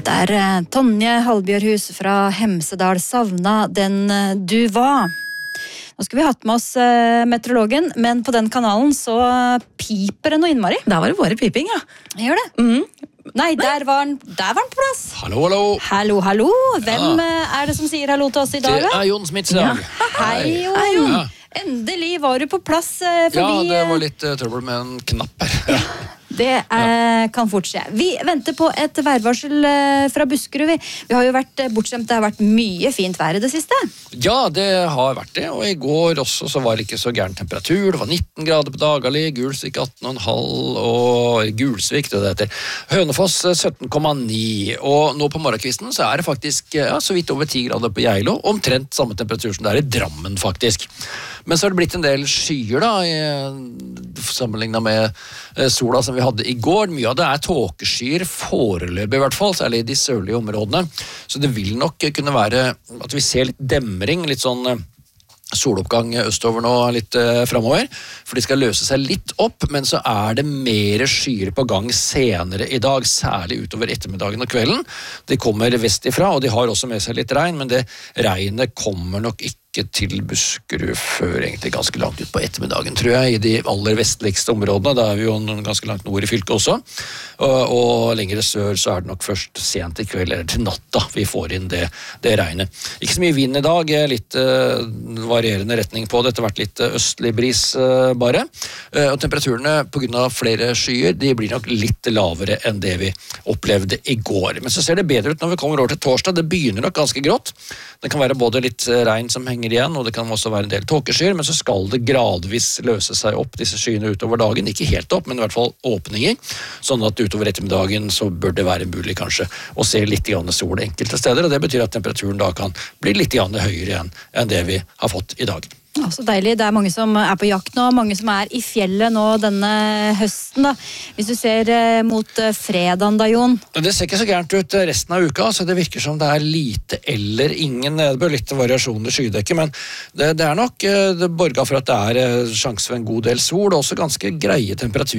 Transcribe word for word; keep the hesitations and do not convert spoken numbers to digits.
Dette er eh, Tonje Halbjørhus fra Hemsedal, savna den eh, du var. Nå skulle vi hatt med oss eh, meteorologen, men på den kanalen så piper det noe innmari. Der var det våre piping, ja. Gjør det? Mm. Nei, der var den, der var den på plass. Hallo, hallo. Hallo, hallo. Hvem eh, er det som sier hallo til oss i dag? Det da? er Jon Smits i dag. Hei, Jon. Hei, Jon. Ja. Endelig var du på plass eh, Ja, forbi... det var litt uh, trøbbel med en knapp her. Ja. Det eh, kan fort skje. Vi venter på et værvarsel eh, fra Buskerud. Vi. vi har jo vært eh, bortskjemt, det har vært mye fint vær i det siste. Ja, det har vært det, og i går også så var det ikke så gæren temperatur. Det var nitten grader på Dagali, Gulsvik atten komma fem og Gulsvik, det det heter. Hønefoss sytten komma ni, og nå på morgenkvisten så er det faktisk ja, så vidt over ti grader på Geilo, omtrent samme temperatur som det er i Drammen faktisk. Men så har det blitt en del skyer da, i, sammenlignet med eh, sola som vi hadde i går. Mye av det er tåkeskyer, foreløpig i hvert fall, særlig i de sørlige områdene. Så det vil nok kunne være at vi ser litt demring, litt sånn eh, soloppgang østover nå litt eh, fremover, for de skal løse seg litt opp, men så er det mer skyer på gang senere i dag, særlig utover ettermiddagen og kvelden. De kommer vestifra, og de har også med seg litt regn, men det regnet kommer nok ikke til Buskerud før egentlig ganske langt ut på ettermiddagen, tror jeg, i de aller vestligste områdene. Da er vi jo ganske langt nord i fylket også, og, og lengre sør så er det nok først sent i kveld, eller til natta, vi får inn det, det regnet. Ikke så mye vind i dag, litt uh, varierende retning på det, etter hvert litt østlig bris uh, bare, uh, og temperaturene på grunn av flere skyer, de blir nok litt lavere enn det vi opplevde i går. Men så ser det bedre ut når vi kommer over til torsdag, det begynner nok ganske grått. Det kan være både litt regn som henger igjen, og det kan også være en del tåkeskyer, men så skal det gradvis løse seg opp disse skyene utover dagen, ikke helt opp, men i hvert fall åpninger, sånn at utover ettermiddagen så bør det være mulig kanskje å se litt grann sol enkelte steder, og det betyr at temperaturen da kan bli litt grann høyere igjen enn det vi har fått i dag. Ja, så deilig. Det er mange som er på jakt nå, mange som er i fjellet nå denne høsten da. Hvis du ser eh, mot eh, fredagen da, Jon? Det ser ikke så gærent ut resten av uka, så det virker som det er lite eller ingen nedbør, litt variasjon i skydekket, men det, det er nok eh, det borger for at det er eh, sjanse for en god del sol, og også ganske greie temperaturer